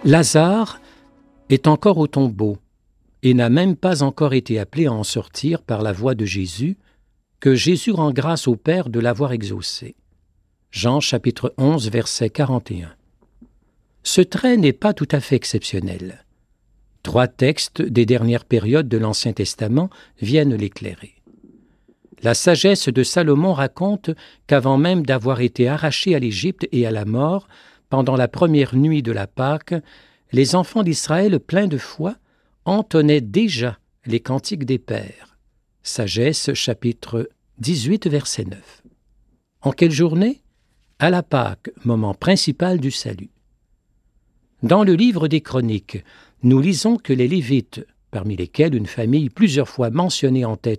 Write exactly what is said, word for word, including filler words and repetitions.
Lazare est encore au tombeau et n'a même pas encore été appelé à en sortir par la voix de Jésus, que Jésus rend grâce au Père de l'avoir exaucé. Jean chapitre onze, verset quarante et un. Ce trait n'est pas tout à fait exceptionnel. Trois textes des dernières périodes de l'Ancien Testament viennent l'éclairer. La sagesse de Salomon raconte qu'avant même d'avoir été arrachés à l'Égypte et à la mort, pendant la première nuit de la Pâque, les enfants d'Israël, pleins de foi, entonnaient déjà les cantiques des pères. Sagesse, chapitre dix-huit, verset neuf. En quelle journée? À la Pâque, moment principal du salut. Dans le livre des Chroniques, nous lisons que les Lévites, parmi lesquels une famille plusieurs fois mentionnée en tête